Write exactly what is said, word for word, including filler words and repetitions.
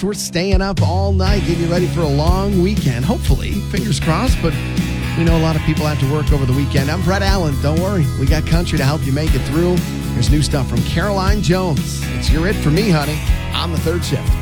We're staying up all night, getting you ready for a long weekend. Hopefully, fingers crossed, but we know a lot of people have to work over the weekend. I'm Brett Allen. Don't worry. We got country to help you make it through. There's new stuff from Caroline Jones. It's You're It For Me, honey, on the third shift.